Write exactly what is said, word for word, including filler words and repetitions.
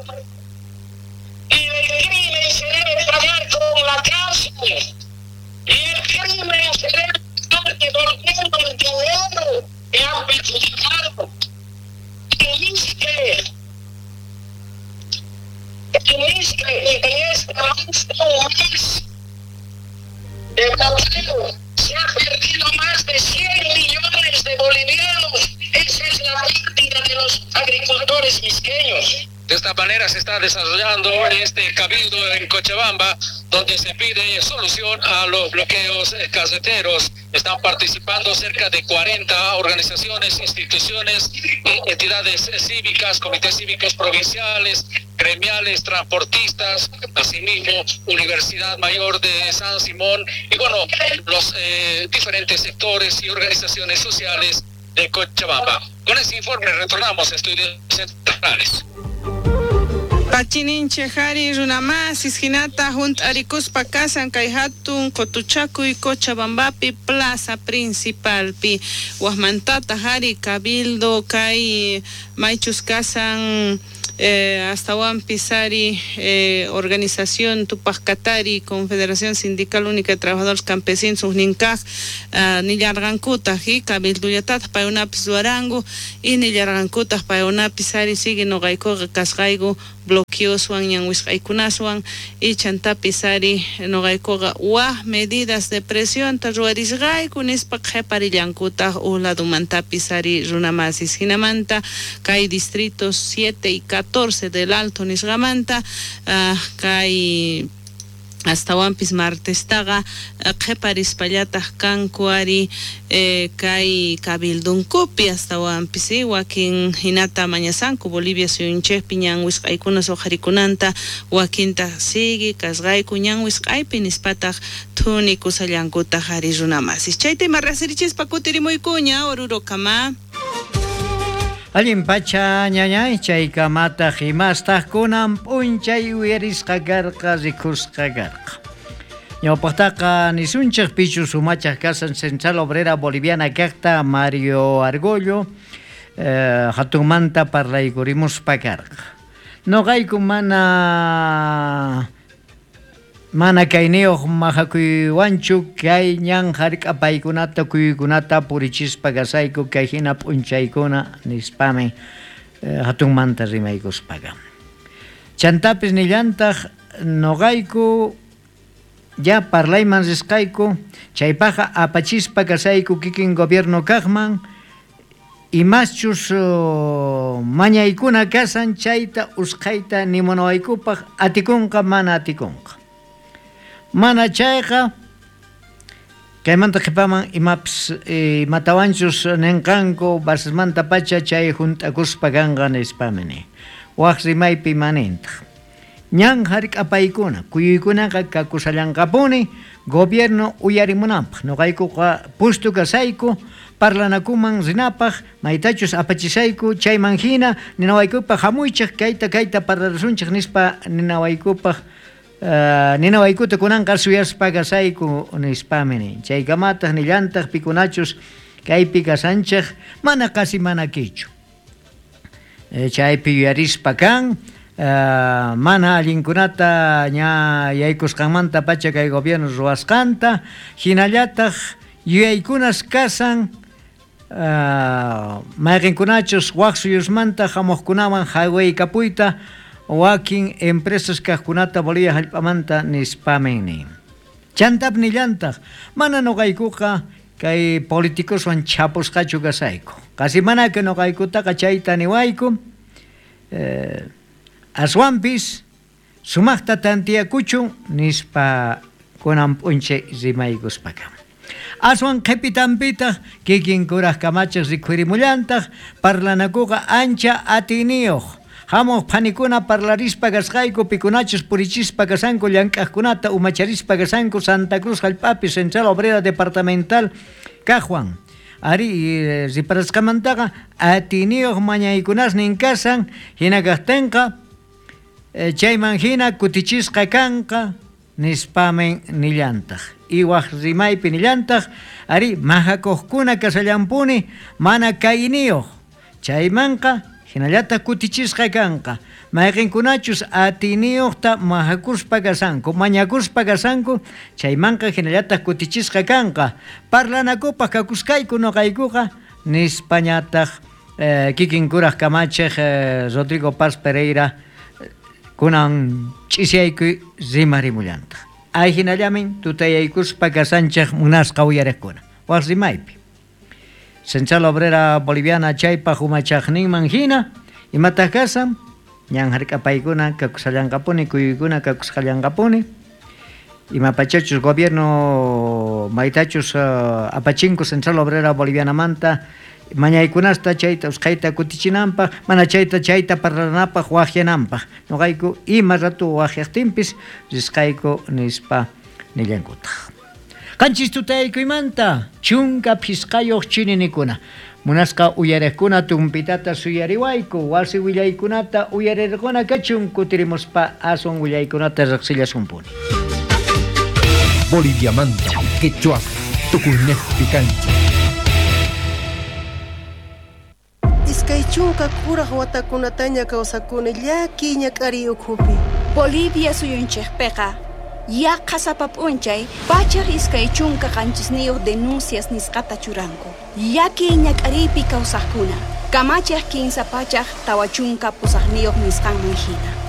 Y el crimen se debe pagar con la cárcel. Y el crimen se debe pagar devolviendo el dinero que han perjudicado. Y dice que en este mes de bloqueo se ha perdido más de cien millones de bolivianos. Esa es la práctica de los agricultores misqueños. De esta manera se está desarrollando este cabildo en Cochabamba, donde se pide solución a los bloqueos carreteros. Están participando cerca de cuarenta organizaciones, instituciones, entidades cívicas, comités cívicos provinciales, gremiales, transportistas, asimismo Universidad Mayor de San Simón y bueno, los eh, diferentes sectores y organizaciones sociales de Cochabamba. Con este informe retornamos a estudios centrales. Pachininche Jari Runamas Isginata Junt Arikuspa Kasan Kay Hatun Cotuchacuy Cochabambapi Plaza Principal Pi Guasmantata Jari Cabildo Kay Maichus Kasan Eh, hasta Juan Pisari, eh, Organización Tupac Katari, Confederación Sindical Única de Trabajadores Campesinos, Nincaj, uh, Nillargancuta, y Cabilduyatat, Payunapis Duarango, y Nillargancuta, Payunapis Ari, sigue Nogaiko, Casgaigo, bloqueos, Juan Yanhuiscaikunaswan, y Chantapisari, Nogaiko, Wah, medidas de presión, Taruarisgai, Kunispak, Heparillancuta, Ula Dumantapisari, Runamasis, Hinamanta, Kai distritos siete y catorce del Alto Nisgamanta, uh, Kai hasta Wampis Martestaga, Jeparis Payatas Cancuari, Kai Cabilduncupi, hasta Wampis, Joaquín Hinata Mañasanco, Bolivia, Suyunche, Piñan, Wiscaikunas, Ojarikunanta, Joaquín Tasigi, Casgai, Cuñan, Wiscaipin, Patag, Tunicus, Allancuta, Jarizunamas. Chaite Marraseriches Pacutiri muy cuña, Oruro Kama. Alin pacha ñañay chay kamata himasta kunan punchay uyarisqa karqa rikusqa karqa. Ñawpaqtaqa nisunchik pichu sumachaq kasan Central Obrera Boliviana kaqta Mario Argollo eh, hatunmanta parlaykurimuspa karqa. Noqayku mana mana kayniyuq mahakuywanchu kay ñan hark'apaykunata kuyukunata purichispa kasayku kay hina p'unchaykuna nispami eh, hatunmanta rimaykuspaqa. Chantapis nillantaq noqayku ya parlayman risqayku chaypaqa apachispa kasayku kikin gobierno kaqman imachus uh, mañaykuna kasan chayta usqayta nimunawaykupaq atikunqa mana atikunqa. Mana chayqa kaymanta qipaman imaps e, matawanchus ninqanku basmanta pacha chay juntakuspa kanqa nispamini waq rimaypi manintaq ñan hark'apaykuna kuyuykunaqa kakusallanqapuni gobierno uyarimunanpaq noqaykuqa pustu kasayku parlanakuman rinapaq maytachus apachisayku chayman hina ninawaykupaq hamuychaq kayta kayta parlasunchaq nispa ninawaykupaq Uh, nina waikuta kunanqa suyaspa kasayku nispamini chaykamataq nillantaq pikunachus kaypi kasanchaq mana kasi mana kichu e, chaypi yuyarispa kan uh, mana allinkunata ña yaykusqanmanta pacha kay gobierno ruwasqanta hinallataq yuyaykunas kasan uh, mayqinkunachus waq suyusmanta hamuqkunaman hawaykapuyta Joaquín empresas kaqkunata Bolivia hallp'amanta nispamini. Chantap nillantaq mana noqaykuqa kay politicoswan chapusqachu kasayku. Kasi mana que noqaykutaqa chayta niwayku eh, aswanpis sumaqta tantiyakuchun nispa kunan p'unchay rimaykuspaqa. Aswan qhipitanpitaq kikin kuraq kamachaq rikhurimullantaq parlanakuqa ancha atiniyuq. Hamuq phanikuna parlarispa kasqayku pikunachus purichispa kasanku llank'aqkunata umacharispa kasanku Santa Cruz hallp'api Central Obrera Departamental kaqwan ari eh, riparasqamantaqa atiniyuq mañaykunas ninkasan hina kaqtinqa eh, chayman hina kutichisqa kanqa nispamen nillantaq iwaq rimaypi nillantaq ari mahakuqkuna kasallampuni mana kayniyuq chaymanqa hinallata kutichisqa kanqa mayqinkunachus atiniuqta mahakurspa kasanku mañakurspa kasanku chaymanqa hinallataq kutichisqa kanqa parlanakupaq kakuskayku noqaykuqa nispañataq eh, kikinkuraq kamachiq eh, Rodrigo Paz Pereira kunan ch'isyaykuy rimarimullantaq ay hinallamin tutayaykurspa kasanchaq munasqa uyariqkuna waq rimaypi Central Obrera Boliviana chaypa humachaqninman hina imataq kasan ñan hark'apaykuna kakushallanqapuni kuyuykuna kakushallanqapuni imapachachus gobierno maytachus uh, apachinku Central Obrera Bolivianamanta mañaykunasta chayta usqayta kutichinanpaq mana chayta chayta parlanapaq waqyananpaq noqayku ima ratu waqyaqtinpis risqayku nispa nillankutaq qanchis tutaykuymanta chunka phisqayuq chininikuna munasqa uyariqkuna tumpitata suyariwayku wasi willaykunata uyarirquna kachun kutirimuspa asun willaykunata riqsillasunpuni Boliviamanta quechua tukunejpi kancha Iskay chunka kuraq watakunataña kawsakuni llaki ñak'ari ukhupi Bolivia suyunchikpiqa yaqa sapap'unchay pachaq iskay chunka qanchisniyuq denuncias nisqata churanku yaki ñak'ariypi kawsaqkuna kamachaq kinsa pachaq tawa chunka pusaqniyuq nisqanman hina